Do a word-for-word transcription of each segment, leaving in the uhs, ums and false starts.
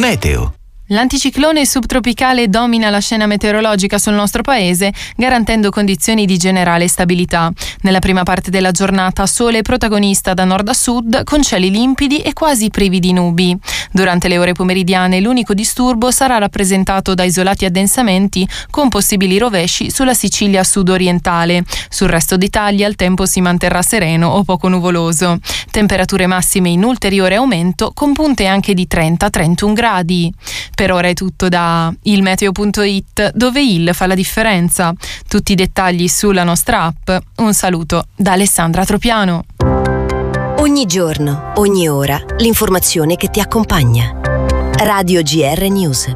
Meteo. L'anticiclone subtropicale domina la scena meteorologica sul nostro paese, garantendo condizioni di generale stabilità. Nella prima parte della giornata, sole protagonista da nord a sud, con cieli limpidi e quasi privi di nubi. Durante le ore pomeridiane, l'unico disturbo sarà rappresentato da isolati addensamenti, con possibili rovesci sulla Sicilia sud-orientale. Sul resto d'Italia il tempo si manterrà sereno o poco nuvoloso. Temperature massime in ulteriore aumento, con punte anche di trenta trentuno gradi. Per ora è tutto da ilmeteo punto it, dove il fa la differenza. Tutti i dettagli sulla nostra app. Un saluto da Alessandra Tropiano. Ogni giorno, ogni ora, l'informazione che ti accompagna. Radio G R News.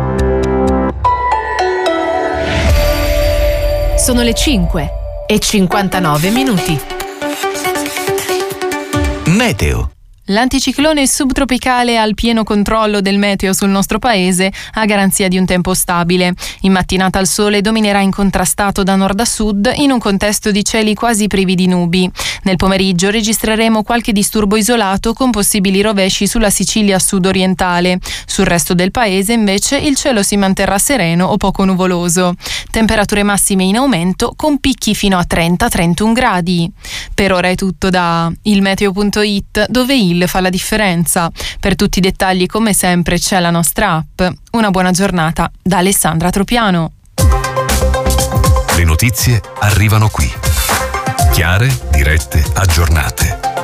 Sono le cinque e cinquantanove minuti. Meteo. L'anticiclone subtropicale al pieno controllo del meteo sul nostro paese, a garanzia di un tempo stabile. In mattinata il sole dominerà incontrastato da nord a sud in un contesto di cieli quasi privi di nubi. Nel pomeriggio registreremo qualche disturbo isolato con possibili rovesci sulla Sicilia sud-orientale. Sul resto del paese invece il cielo si manterrà sereno o poco nuvoloso. Temperature massime in aumento con picchi fino a trenta trentuno gradi. Per ora è tutto da ilmeteo punto it, dove il fa la differenza. Per tutti i dettagli, come sempre, c'è la nostra app. Una buona giornata da Alessandra Tropiano. Le notizie arrivano qui. Chiare, dirette, aggiornate.